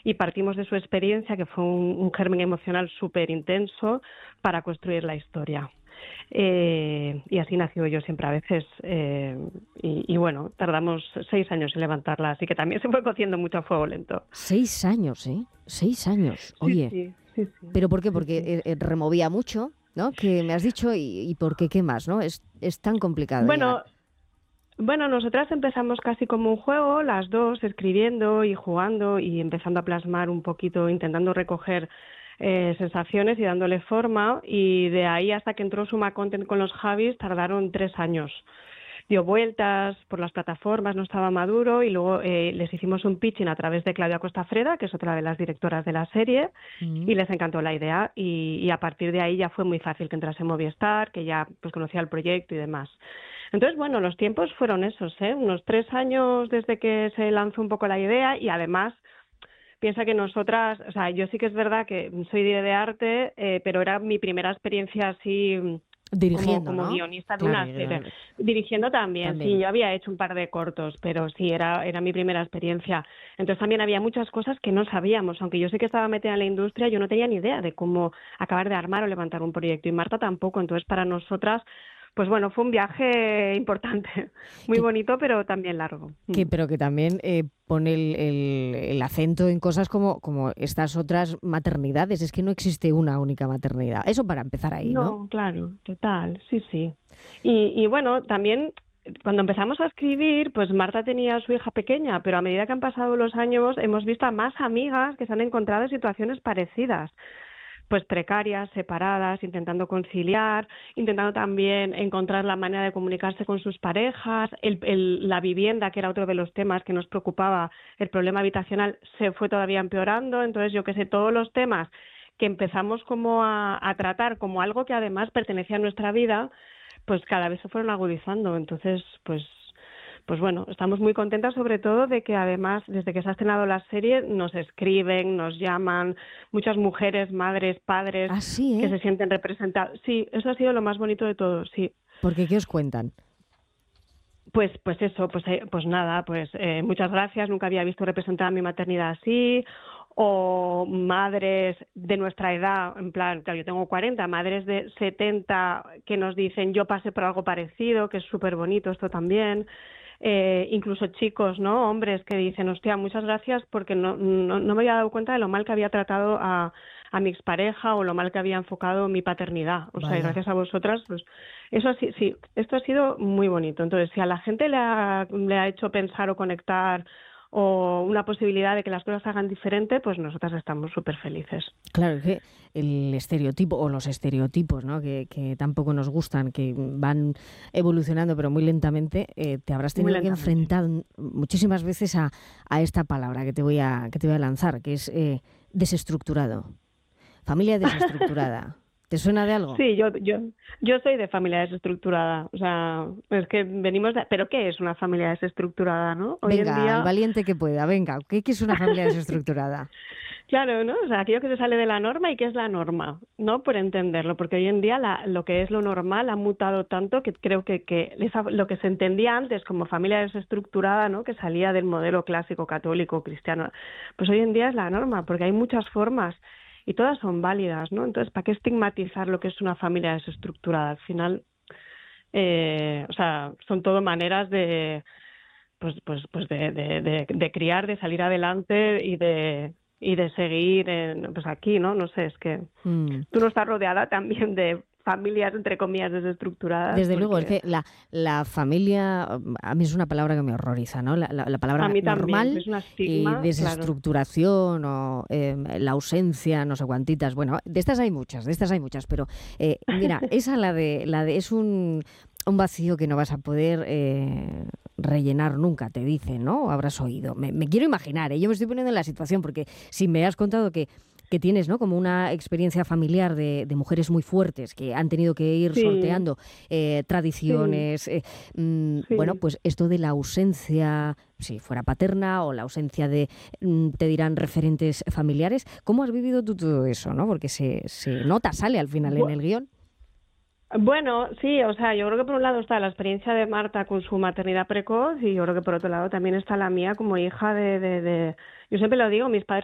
y partimos de su experiencia, que fue un germen emocional súper intenso, para construir la historia. Y así nació Yo siempre a veces. Y bueno, tardamos 6 años en levantarla, así que también se fue cociendo mucho a fuego lento. 6 años, ¿eh? 6 años. Sí, Oye, sí, sí, sí, ¿pero por qué? sí, Porque sí. removía mucho, ¿no? Que me has dicho, y por qué, ¿qué más, no? Es tan complicado llegar. Bueno, bueno, nosotras empezamos casi como un juego, las dos, escribiendo y jugando y empezando a plasmar un poquito, intentando recoger sensaciones y dándole forma, y de ahí hasta que entró Suma Content con los Javis tardaron 3 años. Dio vueltas por las plataformas, no estaba maduro, y luego les hicimos un pitching a través de Claudia Costa Freda, que es otra de las directoras de la serie, Mm. y les encantó la idea, y a partir de ahí ya fue muy fácil que entrase en Movistar, que ya pues conocía el proyecto y demás. Entonces, bueno, los tiempos fueron esos, unos 3 años desde que se lanzó un poco la idea, y además piensa que nosotras, o sea, yo sí que es verdad que soy de arte, pero era mi primera experiencia así Dirigiendo, como ¿no? guionista de Claro, una serie. Dirigiendo también, sí, también. yo había hecho un par de cortos, pero sí, era mi primera experiencia. Entonces también había muchas cosas que no sabíamos, aunque yo sé que estaba metida en la industria, yo no tenía ni idea de cómo acabar de armar o levantar un proyecto, y Marta tampoco. Entonces para nosotras, pues bueno, fue un viaje importante, muy Que, bonito, pero también largo. pero que también pone el acento en cosas como estas otras maternidades. Es que no existe una única maternidad. Eso para empezar ahí, ¿no? No, claro, total, sí, sí. Y bueno, también cuando empezamos a escribir, pues Marta tenía a su hija pequeña, pero a medida que han pasado los años hemos visto a más amigas que se han encontrado en situaciones parecidas, pues precarias, separadas, intentando conciliar, intentando también encontrar la manera de comunicarse con sus parejas, la vivienda, que era otro de los temas que nos preocupaba, el problema habitacional se fue todavía empeorando. Entonces yo qué sé, todos los temas que empezamos como a tratar como algo que además pertenecía a nuestra vida, pues cada vez se fueron agudizando. Entonces, pues bueno, estamos muy contentas sobre todo de que además, desde que se ha estrenado la serie, nos escriben, nos llaman muchas mujeres, madres, padres, Así, que ¿eh? se sienten representados. Sí, eso ha sido lo más bonito de todo, sí. Porque ¿qué os cuentan? Pues eso, pues nada, pues muchas gracias, nunca había visto representada mi maternidad así, o madres de nuestra edad, en plan, claro, yo tengo 40, madres de 70 que nos dicen yo pasé por algo parecido, que es súper bonito esto también. Incluso chicos, ¿no? Hombres que dicen, hostia, muchas gracias porque no me había dado cuenta de lo mal que había tratado a mi expareja, o lo mal que había enfocado mi paternidad. O sea, y Vaya. gracias a vosotras, pues eso sí, sí, esto ha sido muy bonito. Entonces, si a la gente le ha hecho pensar o conectar, o una posibilidad de que las cosas se hagan diferente, pues nosotras estamos súper felices. Claro, es que el estereotipo o los estereotipos, ¿no? Que tampoco nos gustan, que van evolucionando pero muy lentamente, te habrás Muy tenido que lentamente. enfrentar muchísimas veces a esta palabra que te voy a lanzar, que es desestructurado. Familia desestructurada. ¿Te suena de algo? Sí, yo soy de familia desestructurada. O sea, es que venimos de... ¿Pero qué es una familia desestructurada, no? Hoy en Venga, el día... valiente que pueda, venga, ¿qué es una familia desestructurada? Claro, ¿no? O sea, aquello que se sale de la norma. ¿Y qué es la norma? ¿No? Por entenderlo, porque hoy en día lo que es lo normal ha mutado tanto que creo que lo que se entendía antes como familia desestructurada, ¿no? Que salía del modelo clásico católico cristiano, pues hoy en día es la norma, porque hay muchas formas y todas son válidas, ¿no? Entonces, ¿para qué estigmatizar lo que es una familia desestructurada? Al final, o sea, son todo maneras de pues de criar, de salir adelante y de seguir pues aquí, ¿no? No sé, es que Mm. tú no estás rodeada también de familias, entre comillas, desestructuradas, Desde luego, es porque que la familia, a mí es una palabra que me horroriza, ¿no? La a palabra mí también normal es un y estigma, claro. desestructuración o la ausencia, no sé cuantitas. Bueno, de estas hay muchas, pero mira, esa es un vacío que no vas a poder rellenar nunca, te dicen, ¿no? Habrás oído. Me quiero imaginar, ¿eh? Yo me estoy poniendo en la situación porque si me has contado que tienes, ¿no? Como una experiencia familiar de mujeres muy fuertes que han tenido que ir Sí, sorteando sí, tradiciones. Bueno, sí. pues esto de la ausencia, si fuera paterna, o la ausencia de, te dirán, referentes familiares. ¿Cómo has vivido tú todo eso, no? Porque se nota, sale al final en Bu- el guión. Bueno, sí, o sea, yo creo que por un lado está la experiencia de Marta con su maternidad precoz, y yo creo que por otro lado también está la mía como hija de... Yo siempre lo digo, mis padres